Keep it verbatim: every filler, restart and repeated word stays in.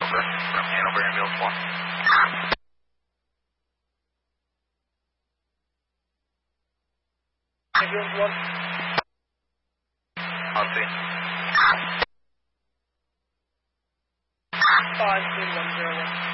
Over. From Hanover Ambulance one. Ambulance one. On scene. five three one zero one.